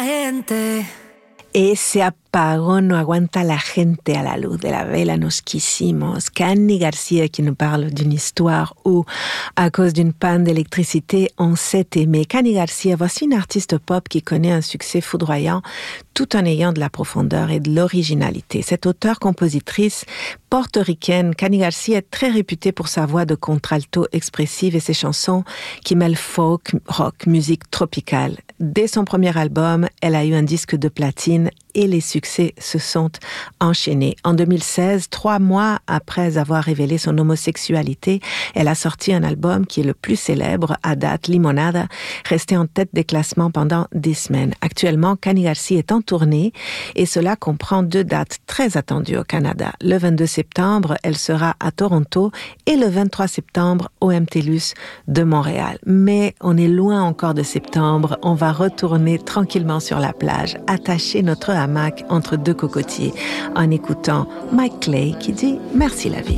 gente. Ese apagón no aguanta la gente a la luz de la vela nos quisimos. Canny Garcia qui nous parle d'une histoire où, à cause d'une panne d'électricité, on s'est aimé. Canny Garcia, voici une artiste pop qui connaît un succès foudroyant tout en ayant de la profondeur et de l'originalité. Cette auteure-compositrice portoricaine, Canny Garcia, est très réputée pour sa voix de contralto expressive et ses chansons qui mêlent folk, rock, musique tropicale. Dès son premier album, elle a eu un disque de platine et les succès se sont enchaînés. En 2016, 3 mois après avoir révélé son homosexualité, elle a sorti un album qui est le plus célèbre à date, Limonada, resté en tête des classements pendant des semaines. Actuellement, Canny Garcia est en tournée et cela comprend 2 dates très attendues au Canada. Le 22 septembre, elle sera à Toronto et le 23 septembre au MTLUS de Montréal. Mais on est loin encore de septembre. On va retourner tranquillement sur la plage, attacher notre hamac entre 2 cocotiers en écoutant Mike Clay qui dit « Merci la vie ».